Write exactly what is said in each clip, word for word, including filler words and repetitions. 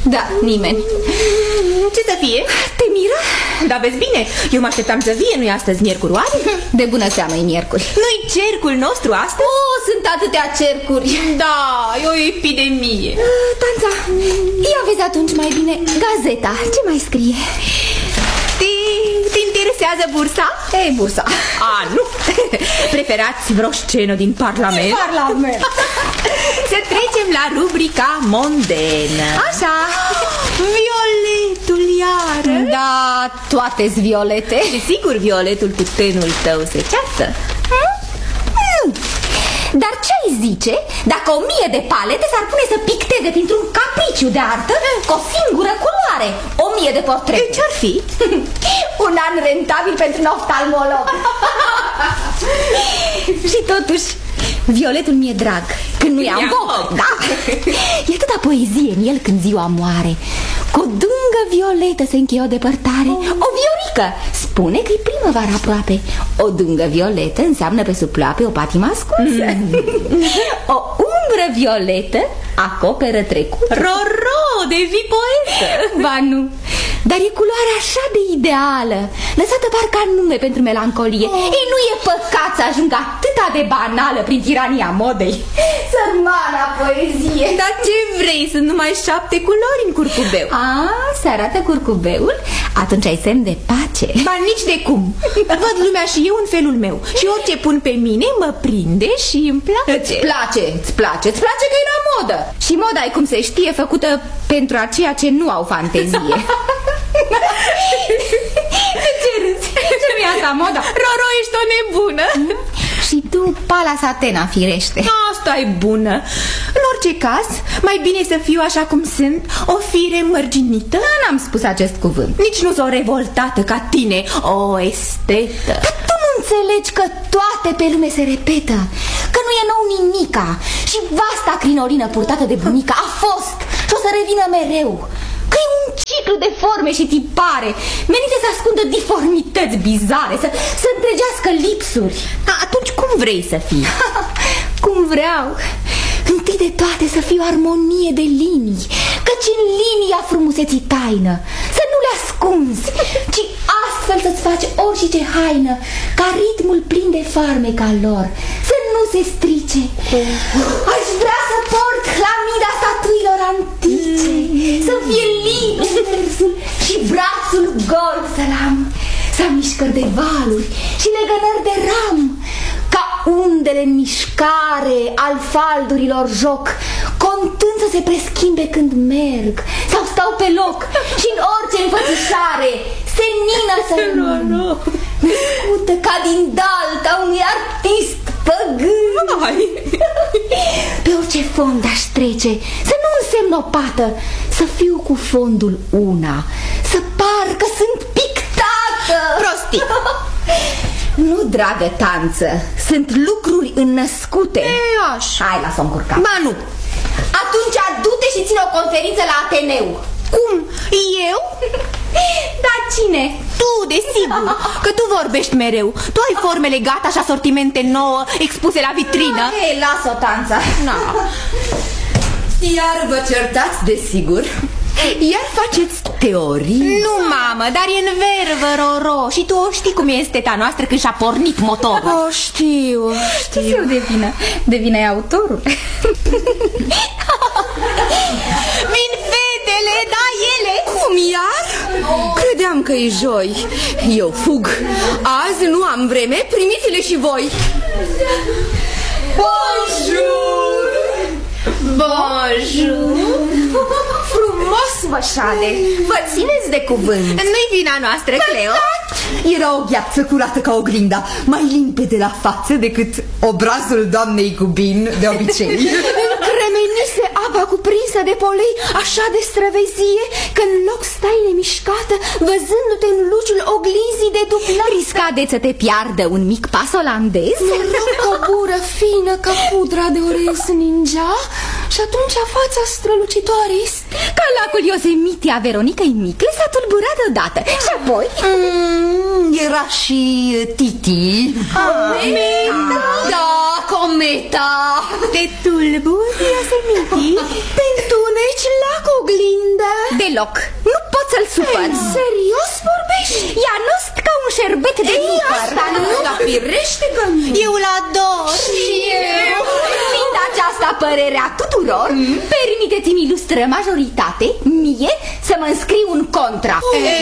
Da, nimeni. Ce să fie? Te miră? Da, vezi bine, eu mă așteptam să vie, nu-i astăzi miercuri oare? De bună seamă e miercuri. Nu-i cercul nostru astăzi? Oh, sunt atâtea cercuri. Da, e o epidemie. Tanța, ia vezi atunci mai bine gazeta. Ce mai scrie? Te, te interesează bursa? Ei, bursa. A, nu. Preferați vreo scenă din Parlament? Parlament. Să trecem la rubrica mondenă. Așa. Violetul iară. Da, toate-s violete. Desigur, violetul cu tenul tău se ceartă. Hmm? Dar ce-ai zice dacă o mie de palete s-ar pune să picteze printr-un capriciu de artă cu o singură culoare o mie de portrete? Ce-ar fi? Un an rentabil pentru un oftalmolog. Și totuși, violetul mi-e drag când nu i-am foc. Da. E atâta poezie în el când ziua moare. Cu o dungă violetă se încheie o depărtare. O viorică spune că-i primăvara aproape. O dungă violetă înseamnă pe sub ploape o patimă ascunsă. O umbră violetă acoperă trecut. Roro, devii poetă. Ba nu, dar e culoarea așa de ideală, lăsată parcă nume pentru melancolie. oh. Ei, nu e păcat să ajungă atâta de banală prin tirania modei. Sărmana poezie. Dar ce vrei, sunt numai șapte culori în curcubeu. A, se arată curcubeul? Atunci ai semn de pace. Ba nici de cum. Văd lumea și eu în felul meu. Și orice pun pe mine mă prinde și îmi place. Îți place, îți place, îți place că e la modă. Și moda e, cum se știe, făcută pentru aceia ce nu au fantezie. De ce râzi? Ce nu e asta moda? Roro, ești o nebună. Și tu, Pallas Athena, firește. Asta e bună. În orice caz, mai bine să fiu așa cum sunt, o fire mărginită. Da, n-am spus acest cuvânt. Nici nu s-o revoltată ca tine, o estetă. Dar tu nu înțelegi că toate pe lume se repetă, că nu e nou nimica. Și vasta crinolină purtată de bunica a fost și o să revină mereu. Că e un ciclu de forme și tipare menite să ascundă diformități bizare, să, să întregească lipsuri. Da, atunci cum vrei să fii? Cum vreau. Întâi de toate să fie o armonie de linii, căci în linia frumuseții taină. Să nu le ascunzi, ci astfel să-ți faci orice haină, ca ritmul plin de farmeca lor, să nu se strice. Aș vrea să port clamida statuilor antice, să fie liber versul și brațul gol să-l am, să am mișcări de valuri și legănări de ram, ca undele în mișcare al faldurilor joc, contând să se preschimbe când merg sau stau pe loc, și în orice înfățișare senină să-mi născută ca din dalta unui artist păgân. Pe orice fond aș trece, să nu însemn o pată, să fiu cu fondul una, să par că sunt pictată. Prostii. Nu, dragă tanță, sunt lucruri înnăscute. E așa. Hai, lasă-o încurcat. Ba nu. Atunci du-te și ține o conferință la Ateneu. Cum? Eu? Da, cine? Tu, desigur, că tu vorbești mereu. Tu ai formele gata și asortimente nouă expuse la vitrină. Ei, lasă-o, tanța. Na. Iar vă certați, desigur. Iar faceți teorii. Nu, mamă, dar e în vervă, Roro. Și tu o știi cum este teta noastră când și-a pornit motorul. O știu, știu. Eu de vină, de vină e autorul. Vin fetele, da, ele. Cum, iar? Credeam că e joi. Eu fug. Azi nu am vreme, primiți-le și voi. Bonjour! Bonjour! Frumos vă șade. Vă țineți de cuvânt. Nu-i vina noastră, Cleo. Era o gheață curată ca oglinda, mai limpede la față decât obrazul doamnei Gubin de obicei. Încremenise apa cuprinsă de polei așa de străvezie că în loc stai nemișcată, văzându-te în luciul oglinzii de dublat. Risca de să te piardă un mic pas olandez. O bură fină ca pudra de orez ningea și atunci fața strălucitoare este ca lacul Iosemitia Veronica-i mic, s-a tulburat deodată. Și apoi mm, era și Titi. Cometa. Da, Cometa. Te tulburi, Yosemite? te întuneci lac oglinda deloc. Nu pot să-l supăr. Serios vorbești? Ea nu-st ca un șerbet de nucăr. Asta nu, dar firește că nu. Eu l-ador. Și eu. Fiind aceasta părerea tuturor, mm. permiteți-mi, ilustră majoritate, mie să mă înscriu în contra.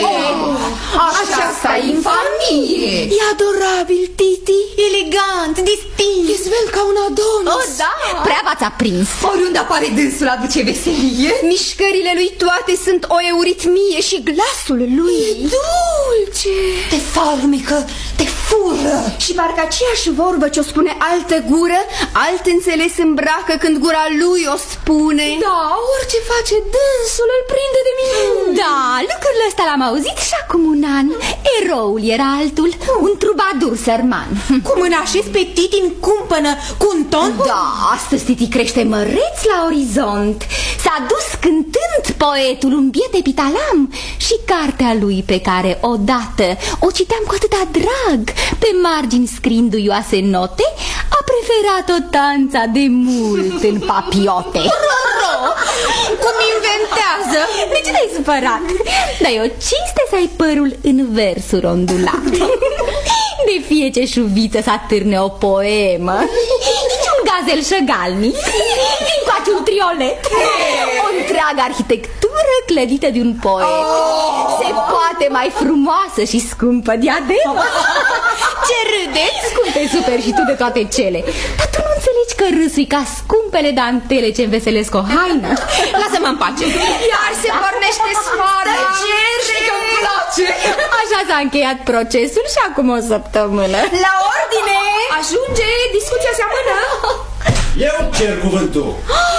Așa e infamie. E adorabil, Titi. Elegant, distins. E svel ca un Adonis. Oh, da, prea v-ați aprins. Oriunde apare dânsul aduce veselie. Mișcările lui toate sunt o euritmie și glasul lui e dulce. Te farmecă, te fură. Și parcă aceeași vorbă ce-o spune altă gură, alt înțeles îmbracă când gura lui o spune. Da, orice face dânsul îl prinde de minune. Da, lucrul ăsta l-am auzit și acum un an. Eroul era altul, un trubadur sărman. Cum înașezi pe Titi în cumpănă cu un ton? Da, astăzi Titi crește măreț la orizont. S-a dus cântând poetul un biet epitalam și cartea lui pe care odată o citeam cu atâta drag, pe margini scriindu-i oase note, a preferat-o tanța de mult în papiote. Cum inventează? De ce te-ai supărat? Dar e o cinste să ai părul în versuri ondulat. De fie ce șuviță să atârne o poemă. Nici un gazel șăgalnic, din coace un triolet. O întreagă arhitectură clădită de un poet. Se poate mai frumoasă și scumpă diademă. Ce râdeți? Cum te superi și tu de toate cele? Dar tu nu înțelegi că râsui ca scumpele dantele ce înveselesc o haină. Lasă-mă în pace. Iar se pornește sfoara. Și că-mi place. Așa s-a încheiat procesul și acum o săptămână. La ordine! Ajunge, discuția se amână. Eu cer cuvântul.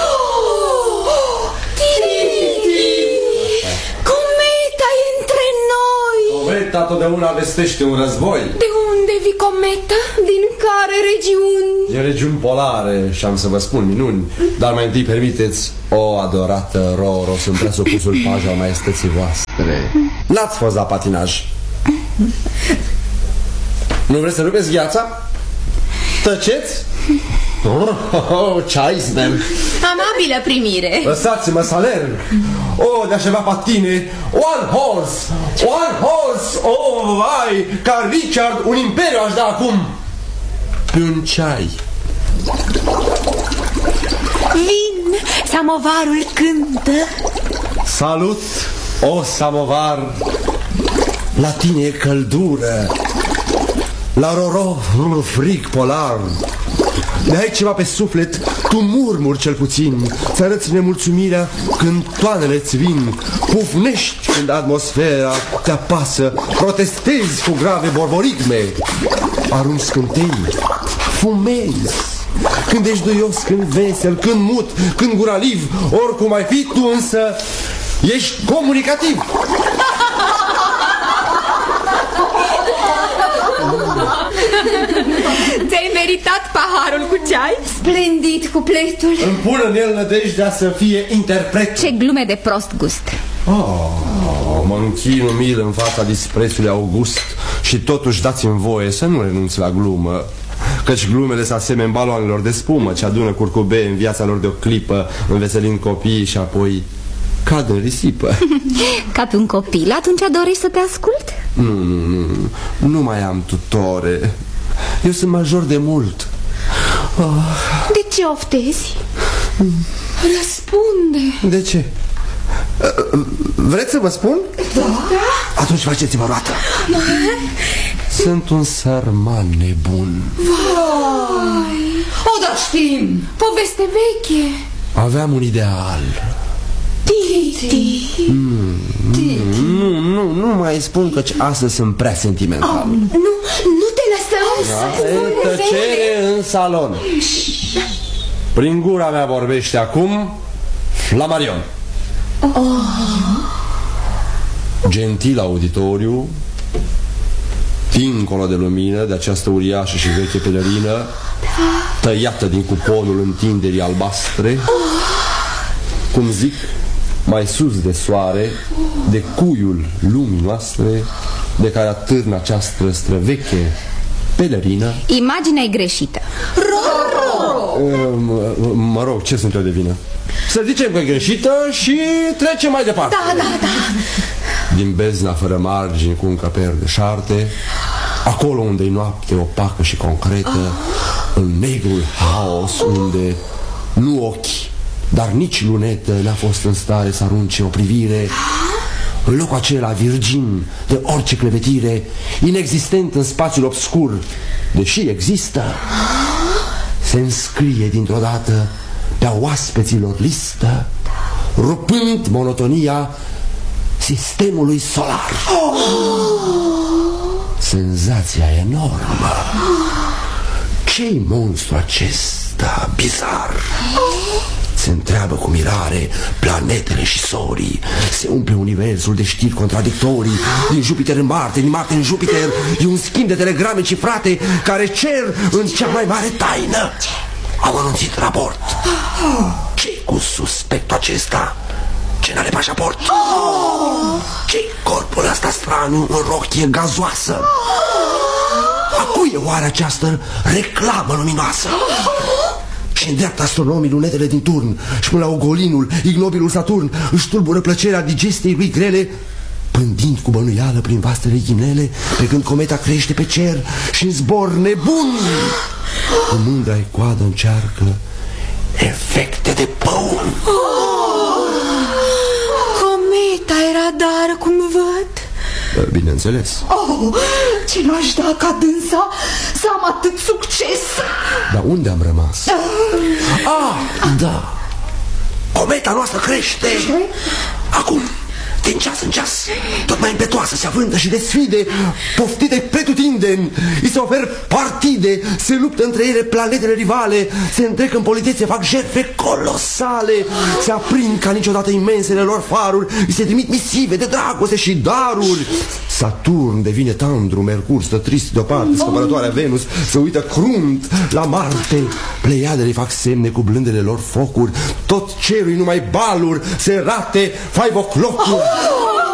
Cometa e între noi. Cometa totdeauna vestește un război. De unde vii, cometa? Din care regiuni? E regiuni polare și am să vă spun minuni. Dar mai întâi permiteți, o adorată Roro, sunt presupusul paj al maestății voastre. N-ați fost la patinaj? Nu vreți să rupeți gheața? Tăceți? Oh, oh, oh, ce iceberg! Amabilă primire. Lăsați-mă să alerg. Oh, de-aș avea patine. One horse, one horse. Oh, vai, ca Richard, un imperiu aș da acum. Pe un ceai. Vin, samovarul cântă. Salut, o samovar. La tine e căldură, la Roro frig polar. Ne-ai ceva pe suflet, tu murmuri cel puțin. Ți-arăți nemulțumirea când toanele-ți vin. Pufnești când atmosfera te apasă. Protestezi cu grave borborigme. Arunci scântei, fumezi. Când ești duios, când vesel, când mut, când guraliv. Oricum ai fi, tu însă ești comunicativ. Ți-ai meritat paharul cu ceai? Splendid cupletul. Îmi pun în el nădejdea să fie interpret. Ce glume de prost gust. Oh, mă închin umil în fața disprețului August. Și totuși dați-mi voie să nu renunț la glumă, căci glumele se asemeni baloanelor de spumă ce adună curcubei în viața lor de o clipă, înveselind copiii și apoi cad în risipă. Ca pe un copil, atunci dorești să te ascult? Nu, nu, nu, nu mai am tutore. Eu sunt major de mult. Oh. De ce oftezi? Răspunde. De ce? Vreți să vă spun? Da. Atunci faceți-vă roată. Sunt un sărman nebun. Vai. O, da știm. Poveste veche. Aveam un ideal. Titi. Mm, Titi. Nu, nu, nu mai spun că astăzi sunt prea sentimental. Oh, nu, nu te lăsăm să... Da, tăcere în salon. Prin gura mea vorbește acum Flamarion. Oh. Gentil auditoriu, dincolo de lumină, de această uriașă și veche pelerină, tăiată din cuponul întinderii albastre, cum zic, mai sus de soare, de cuiul lumii noastre, de care atârnă această străveche pelerină. Imaginea e greșită. Roro! Mă rog, ce sunt eu de vină? Să zicem că e greșită și trecem mai departe. Da, da, da. Din bezna fără margini cu încăperi de șarte, acolo unde e noapte opacă și concretă, oh. În negrul haos unde nu ochi, dar nici lunetă n-a fost în stare să arunce o privire, în locul acela virgin de orice clevetire, inexistent în spațiul obscur, deși există, se înscrie dintr-o dată pe-a oaspeților listă, rupând monotonia sistemului solar. Oh! Senzația enormă. Ce-i monstru acesta bizar? Se întreabă cu mirare planetele și sorii. Se umple universul de știri contradictorii. Din Jupiter în Marte, din Marte în Jupiter. E un schimb de telegrame cifrate care cer în cea mai mare taină. Au anunțit raport. Ce-i cu suspectul acesta? Ce n-are pașaport? Ce-i corpul ăsta straniu în rochie gazoasă? A cui e oare această reclamă luminoasă? Și îndreaptă astronomii lunetele din turn și până la ogolinul, ignobilul Saturn își tulbură plăcerea digestiei lui grele, pândind cu bănuială prin vastele ghinele, pe când cometa crește pe cer și în zbor nebun cu mândra-i coadă încearcă efecte de păun. Cometa e radară, cum văd. Bineînțeles. Oh, ce n-aș da ca dânsa să am atât succes. Dar unde am rămas? Ah, da. Cometa noastră crește. Acum, din ceas în ceas, tot mai impetuoasă se avântă și desfide, poftite pretutindeni, îi se ofer partide, se luptă între ele planetele rivale, se întrec în politețe, fac jertfe colosale, se aprind ca niciodată imensele lor faruri, îi se trimit misive de dragoste și daruri. Saturn devine tandru, Mercur stă trist deoparte, scăpărătoarea Venus se uită crunt la Marte, Pleiadele fac semne cu blândele lor focuri, tot cerul numai baluri, serate, five o'clock-uri.